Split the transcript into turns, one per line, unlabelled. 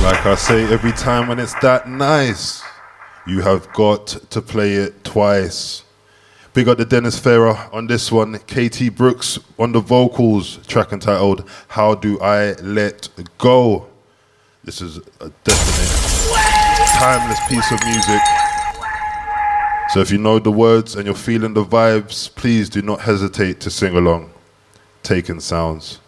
Like I say every time when it's that nice, you have got to play it twice. Big up the Dennis Farah on this one, KT Brooks on the vocals, track entitled How Do I Let Go. This is a definite, timeless piece of music. So if you know the words and you're feeling the vibes, please do not hesitate to sing along. Taken Sounds.